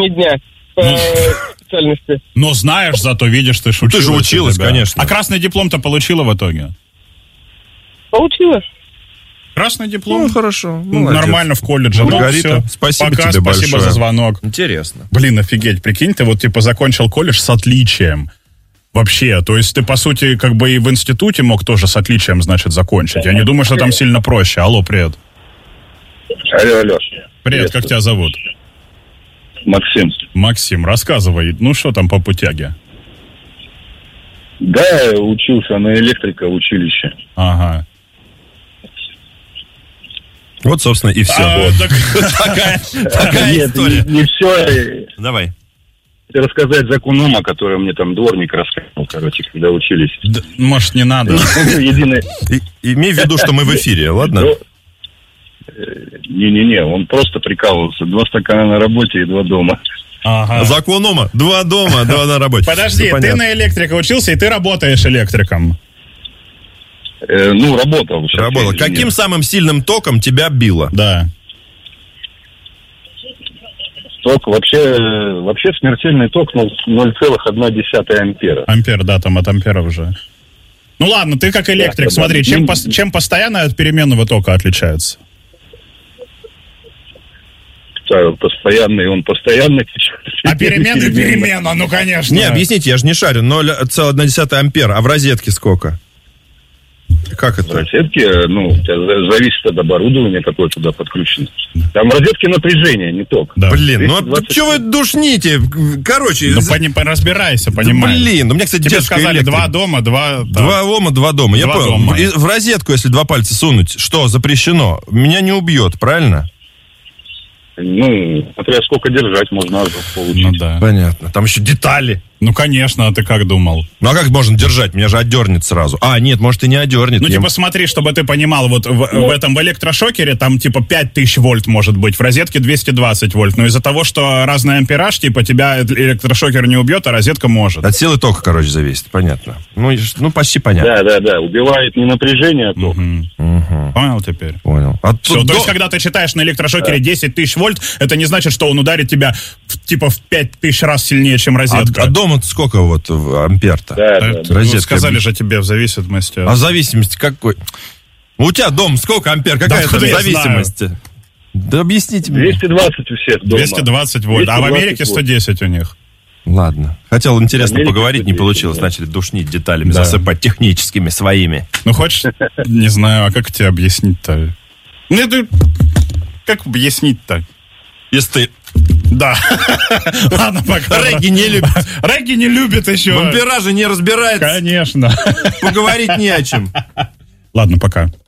течение дня по специальности. Но знаешь, зато видишь, ты же училась. Ты же училась, конечно. А красный диплом-то получила в итоге? Получила. Красный диплом. Ну, хорошо. Молодец. Нормально в колледже. Маргарита, всё. спасибо Пока, тебе спасибо большое. за звонок. Интересно. Блин, офигеть, прикинь, ты вот типа закончил колледж с отличием. Вообще, то есть ты, по сути, как бы и в институте мог тоже с отличием, значит, закончить. Я не думаю, что там сильно проще. Алло, привет. Алло. Привет, как тебя зовут? Максим. Максим, рассказывай, ну что там по путяге? Да, учился на электрика в училище. Ага. Вот, собственно, и все. Такая Нет, история. не все. Давай. Рассказать закон Ома, который мне там дворник рассказывал, короче, когда учились. Может, не надо? Единый... Имей в виду, что мы в эфире, ладно? Не-не-не, он просто прикалывался. 2 стакана на работе и 2 дома. Ага. Закон Ома. 2 дома, 2 на работе. Подожди, Всё ты понятно. на электрика учился, и ты работаешь электриком. Работал. Сейчас Работал. я Каким инженер. самым сильным током тебя било? Да. Ток вообще смертельный ток 0,1 ампера. Ампер, да, там от ампера уже. Ну ладно, ты как электрик, Да, смотри, да. чем постоянно от переменного тока отличается? Постоянный, он постоянно течет. А перемена, ну конечно. Не, объясните, я же не шарю. 0,1 ампера. А в розетке сколько? Как В это? розетке, зависит от оборудования, какое туда подключено. Там в розетке напряжение, не ток. Да. Блин, 220. что вы душните? Короче, Ну, разбирайся, понимаешь. блин, у меня, кстати, Тебе дедушка сказали электрик. 2 дома, 2... 2 Ома, 2 дома. Я 2 понял. дома. И в розетку, если 2 пальца сунуть, что, запрещено? Меня не убьет, правильно? Смотря сколько держать, можно ожог получить. Ну да. Понятно. Там еще детали. Ну конечно, а ты как думал? Ну а как можно держать? Меня же отдернет сразу. А, нет, может и не отдернет. Ну, типа, смотри, чтобы ты понимал, вот в этом, в электрошокере там, типа, 5000 вольт может быть, в розетке 220 вольт. Но из-за того, что разный ампераж, типа, тебя электрошокер не убьет, а розетка может. От силы тока, короче, зависит. Понятно. Ну почти понятно. Да. Убивает не напряжение, а ток. Понял теперь? Понял. Все, то есть, когда ты читаешь на электрошокере 10 тысяч вольт, это не значит, что он ударит тебя, типа, в 5000 раз сильнее, чем розетка. А дома сколько вот ампер-то? Да. Ну, Розетка. сказали же тебе в зависимости от... А в зависимости какой? У тебя дом сколько ампер? Какая Да это откуда я зависимость? Да объясните мне. 220 у всех дома. 220 вольт, а в 220 Америке вольт. 110 у них. Ладно. Хотел интересно Америка поговорить, не 110, получилось. да. Начали душнить деталями, Да. засыпать техническими своими. Ну, хочешь, не знаю, а как тебе объяснить-то? Ну, это... Как объяснить-то? Если ты Да. Ладно, пока. регги не любит, Регги не любит еще. в ампераже не разбирается, Конечно. поговорить не о чем. Ладно, пока.